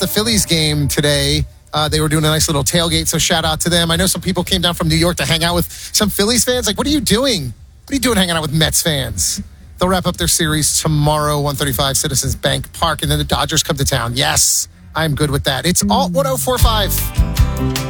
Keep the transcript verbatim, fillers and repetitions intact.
the Phillies game today. Uh, they were doing a nice little tailgate, so shout out to them. I know some people came down from New York to hang out with some Phillies fans. Like, what are you doing? What are you doing hanging out with Mets fans? They'll wrap up their series tomorrow, one thirty-five Citizens Bank Park, and then the Dodgers come to town. Yes, I'm good with that. It's Alt one oh four point five.